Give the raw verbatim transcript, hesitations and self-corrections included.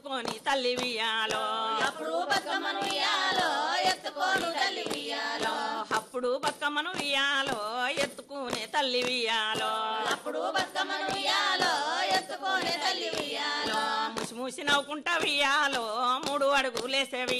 ఎత్తుకొని తల్లి వియాలో అప్పుడు బతుకమ్మను వియాలో ఎత్తుకొని తల్లి వియాలో అప్పుడు బతుకమ్మను వియాలో ఎత్తుకునే తల్లి వియాలో అప్పుడు బతుకమ్మను వియాలో ఎత్తుకొని తల్లి వియాలో ముసి ముసి నవ్వుకుంటా వియాలో మూడు అడుగులేసే